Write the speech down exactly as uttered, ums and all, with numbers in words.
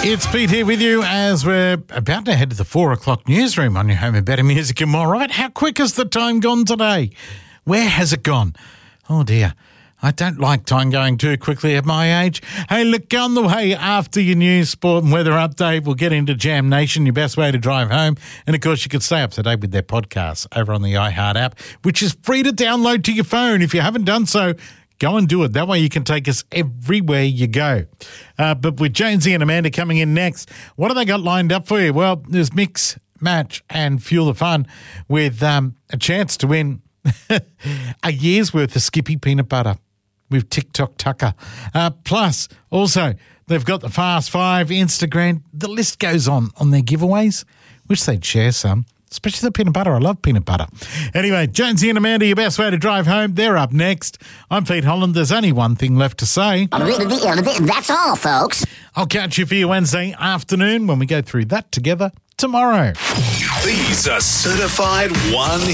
It's Pete here with you as we're about to head to the four o'clock newsroom on your home of better music and more. Right, how quick has the time gone today? Where has it gone? Oh dear, I don't like time going too quickly at my age. Hey, look, on the way after your news, sport and weather update, we'll get into Jam Nation, your best way to drive home. And of course, you can stay up to date with their podcasts over on the iHeart app, which is free to download to your phone. If you haven't done so, go and do it. That way you can take us everywhere you go. Uh, but with Jonesy and Amanda coming in next, what have they got lined up for you? Well, there's Mix, Match and Fuel the Fun with um, a chance to win a year's worth of Skippy peanut butter with TikTok Tucker. Uh, plus, also, they've got the Fast Five, Instagram. The list goes on on their giveaways. Wish they'd share some. Especially the peanut butter. I love peanut butter. Anyway, Jonesy and Amanda, your best way to drive home. They're up next. I'm Pete Holland. There's only one thing left to say. That's all, folks. I'll catch you for your Wednesday afternoon when we go through that together tomorrow. These are certified one